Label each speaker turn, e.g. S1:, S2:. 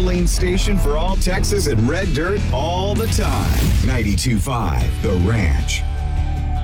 S1: Abilene station for all Texas and red dirt all the time. 92.5 The Ranch.